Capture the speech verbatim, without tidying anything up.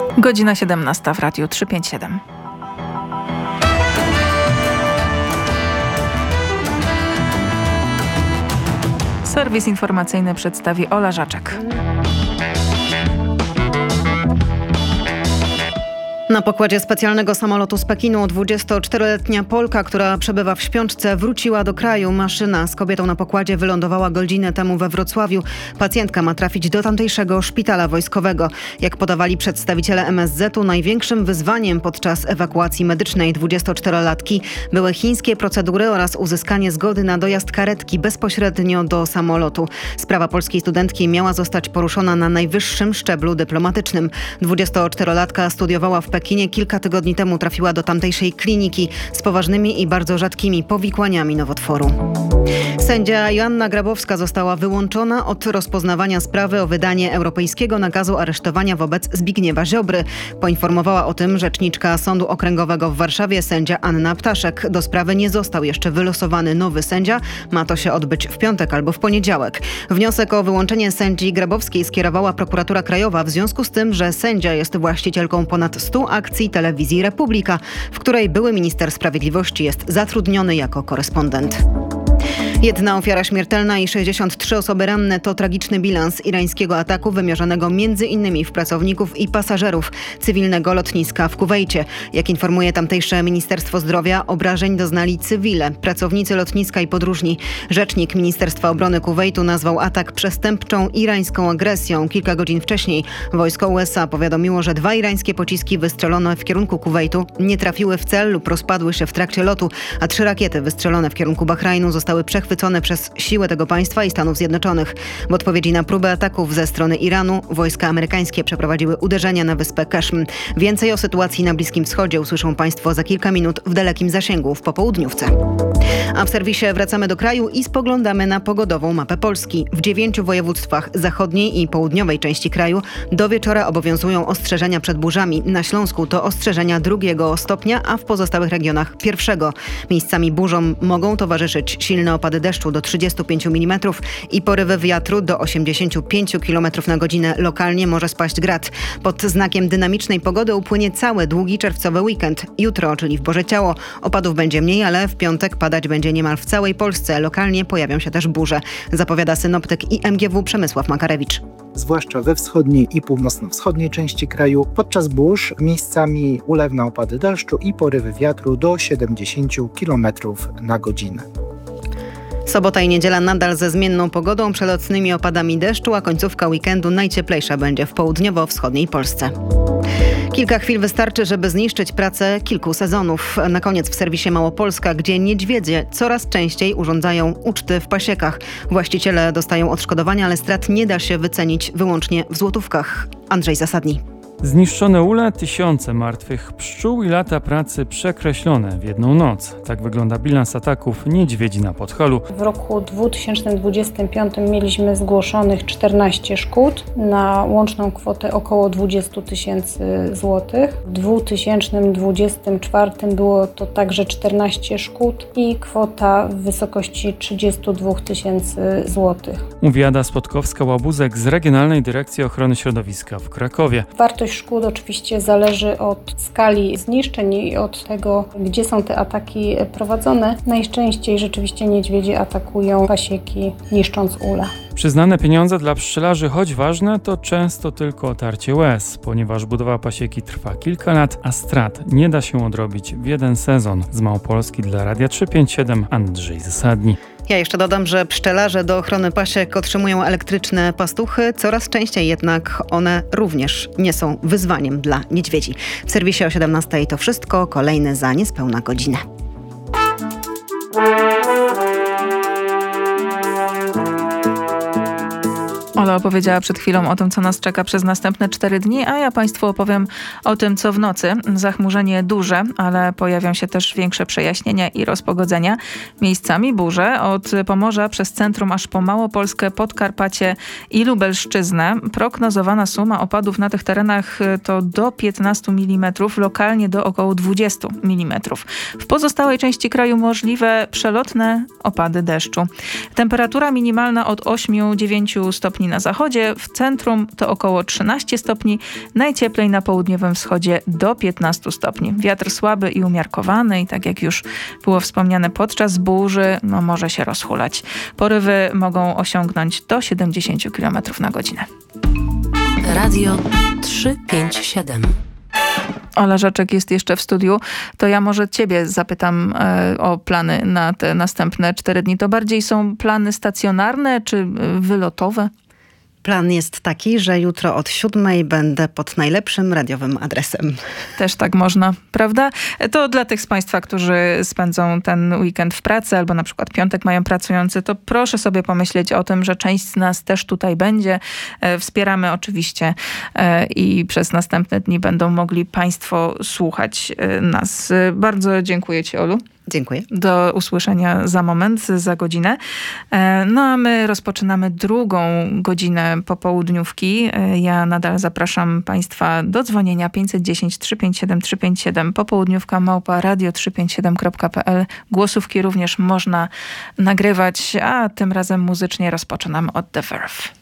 Godzina siedemnasta w Radiu trzysta pięćdziesiąt siedem. Serwis informacyjny przedstawi Ola Żaczek. Na pokładzie specjalnego samolotu z Pekinu dwudziestoczteroletnia Polka, która przebywa w śpiączce, wróciła do kraju. Maszyna z kobietą na pokładzie wylądowała godzinę temu we Wrocławiu. Pacjentka ma trafić do tamtejszego szpitala wojskowego. Jak podawali przedstawiciele M S Z u, największym wyzwaniem podczas ewakuacji medycznej dwudziestoczterolatki były chińskie procedury oraz uzyskanie zgody na dojazd karetki bezpośrednio do samolotu. Sprawa polskiej studentki miała zostać poruszona na najwyższym szczeblu dyplomatycznym. dwudziestoczterolatka studiowała w Pekinie. Pekinie kilka tygodni temu trafiła do tamtejszej kliniki z poważnymi i bardzo rzadkimi powikłaniami nowotworu. Sędzia Joanna Grabowska została wyłączona od rozpoznawania sprawy o wydanie europejskiego nakazu aresztowania wobec Zbigniewa Ziobry. Poinformowała o tym rzeczniczka Sądu Okręgowego w Warszawie sędzia Anna Ptaszek. Do sprawy nie został jeszcze wylosowany nowy sędzia. Ma to się odbyć w piątek albo w poniedziałek. Wniosek o wyłączenie sędzi Grabowskiej skierowała prokuratura krajowa w związku z tym, że sędzia jest właścicielką ponad stu akcji telewizji Republika, w której były minister sprawiedliwości jest zatrudniony jako korespondent. Jedna ofiara śmiertelna i sześćdziesiąt trzy osoby ranne to tragiczny bilans irańskiego ataku wymierzonego między innymi w pracowników i pasażerów cywilnego lotniska w Kuwejcie. Jak informuje tamtejsze Ministerstwo Zdrowia, obrażeń doznali cywile, pracownicy lotniska i podróżni. Rzecznik Ministerstwa Obrony Kuwejtu nazwał atak przestępczą irańską agresją. Kilka godzin wcześniej wojsko U S A powiadomiło, że dwa irańskie pociski wystrzelone w kierunku Kuwejtu nie trafiły w cel lub rozpadły się w trakcie lotu, a trzy rakiety wystrzelone w kierunku Bahrajnu zostały przechwycone przez siły tego państwa i Stanów Zjednoczonych. W odpowiedzi na próbę ataków ze strony Iranu wojska amerykańskie przeprowadziły uderzenia na wyspę Keszm. Więcej o sytuacji na Bliskim Wschodzie usłyszą Państwo za kilka minut w dalekim zasięgu w popołudniówce. A w serwisie wracamy do kraju i spoglądamy na pogodową mapę Polski. W dziewięciu województwach zachodniej i południowej części kraju do wieczora obowiązują ostrzeżenia przed burzami. Na Śląsku to ostrzeżenia drugiego stopnia, a w pozostałych regionach pierwszego. Miejscami burzom mogą towarzyszyć silne opady deszczu do trzydziestu pięciu milimetrów i porywy wiatru do osiemdziesięciu pięciu kilometrów na godzinę. Lokalnie może spaść grad. Pod znakiem dynamicznej pogody upłynie cały długi czerwcowy weekend. Jutro, czyli w Boże Ciało, opadów będzie mniej, ale w piątek padać będzie niemal w całej Polsce. Lokalnie pojawią się też burze. Zapowiada synoptyk i M G W Przemysław Makarewicz. Zwłaszcza we wschodniej i północno-wschodniej części kraju. Podczas burz miejscami ulewne opady deszczu i porywy wiatru do siedemdziesięciu kilometrów na godzinę. Sobota i niedziela nadal ze zmienną pogodą, przelotnymi opadami deszczu, a końcówka weekendu najcieplejsza będzie w południowo-wschodniej Polsce. Kilka chwil wystarczy, żeby zniszczyć pracę kilku sezonów. Na koniec w serwisie Małopolska, gdzie niedźwiedzie coraz częściej urządzają uczty w pasiekach. Właściciele dostają odszkodowania, ale strat nie da się wycenić wyłącznie w złotówkach. Andrzej Zasadni. Zniszczone ule, tysiące martwych pszczół i lata pracy przekreślone w jedną noc. Tak wygląda bilans ataków niedźwiedzi na Podholu. W roku dwa tysiące dwudziestym piątym mieliśmy zgłoszonych czternaście szkód na łączną kwotę około dwadzieścia tysięcy złotych. W dwa tysiące dwudziestym czwartym było to także czternaście szkód i kwota w wysokości trzydzieści dwa tysięcy złotych. Mówi Ada Spodkowska-Łabuzek z Regionalnej Dyrekcji Ochrony Środowiska w Krakowie. Wartość szkód oczywiście zależy od skali zniszczeń i od tego, gdzie są te ataki prowadzone. Najczęściej rzeczywiście niedźwiedzie atakują pasieki, niszcząc ule. Przyznane pieniądze dla pszczelarzy, choć ważne, to często tylko otarcie łez, ponieważ budowa pasieki trwa kilka lat, a strat nie da się odrobić w jeden sezon. Z Małopolski dla Radia trzysta pięćdziesiąt siedem Andrzej Zasadni. Ja jeszcze dodam, że pszczelarze do ochrony pasiek otrzymują elektryczne pastuchy. Coraz częściej jednak one również nie są wyzwaniem dla niedźwiedzi. W serwisie o siedemnastej to wszystko. Kolejny za niespełna godzinę. Ola opowiedziała przed chwilą o tym, co nas czeka przez następne cztery dni, a ja Państwu opowiem o tym, co w nocy. Zachmurzenie duże, ale pojawią się też większe przejaśnienia i rozpogodzenia. Miejscami burze od Pomorza przez centrum aż po Małopolskę, Podkarpacie i Lubelszczyznę. Prognozowana suma opadów na tych terenach to do piętnastu milimetrów, lokalnie do około dwudziestu milimetrów. W pozostałej części kraju możliwe przelotne opady deszczu. Temperatura minimalna od ośmiu do dziewięciu stopni na na zachodzie, w centrum to około trzynaście stopni, najcieplej na południowym wschodzie do piętnaście stopni. Wiatr słaby i umiarkowany i tak jak już było wspomniane podczas burzy, no może się rozhulać. Porywy mogą osiągnąć do siedemdziesiąt kilometrów na godzinę. Radio trzysta pięćdziesiąt siedem. Ola Żaczek jest jeszcze w studiu, to ja może ciebie zapytam e, o plany na te następne cztery dni. To bardziej są plany stacjonarne czy wylotowe? Plan jest taki, że jutro od siódmej będę pod najlepszym radiowym adresem. Też tak można, prawda? To dla tych z Państwa, którzy spędzą ten weekend w pracy albo na przykład piątek mają pracujący, to proszę sobie pomyśleć o tym, że część z nas też tutaj będzie. Wspieramy oczywiście i przez następne dni będą mogli Państwo słuchać nas. Bardzo dziękuję Ci, Olu. Dziękuję. Do usłyszenia za moment, za godzinę. No a my rozpoczynamy drugą godzinę popołudniówki. Ja nadal zapraszam Państwa do dzwonienia pięć jeden zero trzy pięć siedem trzy pięć siedem, popołudniówka małpa radio trzysta pięćdziesiąt siedem kropka p l. Głosówki również można nagrywać, a tym razem muzycznie rozpoczynamy od The Verve.